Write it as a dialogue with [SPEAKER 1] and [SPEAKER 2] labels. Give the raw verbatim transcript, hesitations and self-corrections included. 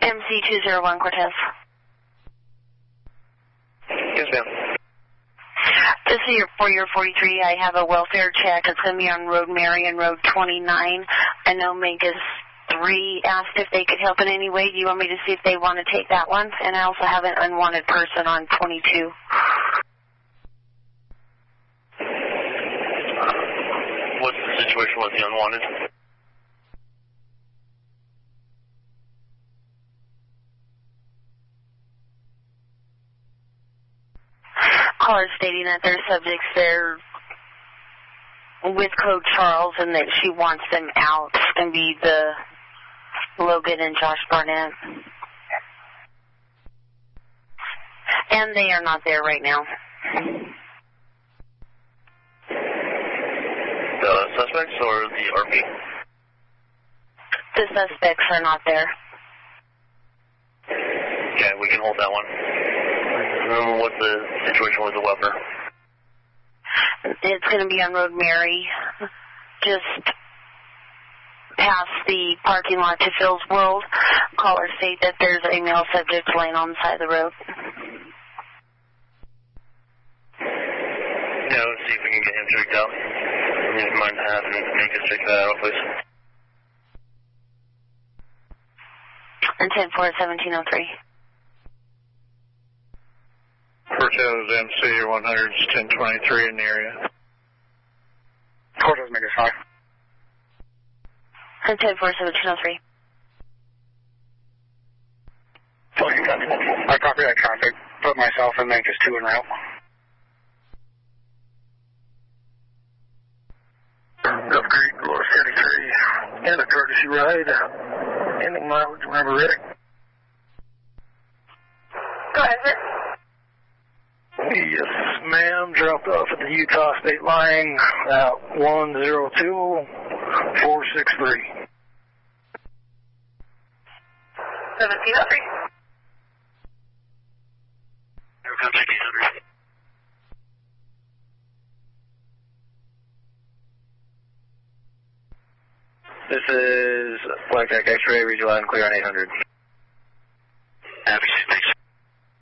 [SPEAKER 1] M C two zero one Cortez.
[SPEAKER 2] Yes, ma'am.
[SPEAKER 1] This is your, for your forty-three. I have a welfare check. It's going to be on Road Mary and Road twenty-nine. I know Megas three asked if they could help in any way. Do you want me to see if they want to take that one? And I also have an unwanted person on twenty-two.
[SPEAKER 2] What's the situation with the unwanted?
[SPEAKER 1] Caller stating that their subjects there with Code Charles and that she wants them out. It's going to be the Logan and Josh Barnett. And they are not there right now.
[SPEAKER 2] The suspects or the R P?
[SPEAKER 1] The suspects are not there.
[SPEAKER 2] Okay, we can hold that one. Um, what's the situation with the welfare?
[SPEAKER 1] It's going to be on Road Mary, just past the parking lot to Phil's World. Caller state that there's a male subject laying on the side of the road.
[SPEAKER 2] Yeah, let's see if we can get him checked out. If you mind having make us check that out, please.
[SPEAKER 1] And ten four seventeen oh three.
[SPEAKER 3] Cortez M C one hundred ten twenty-three in the area.
[SPEAKER 4] Cortez Megas five.
[SPEAKER 1] And ten four seventeen oh three.
[SPEAKER 4] I copy that traffic. Put myself and Memphis two en route.
[SPEAKER 3] Upgrade, Lower thirty-three. And a courtesy ride. Ending mileage, remember Riddick.
[SPEAKER 1] Go ahead, sir.
[SPEAKER 3] Yes, ma'am. Dropped off at the Utah state line at one zero two four six three.
[SPEAKER 1] seventeen oh three.
[SPEAKER 2] This is Blackjack X-ray, read you line clear on eight hundred.
[SPEAKER 5] Happy City.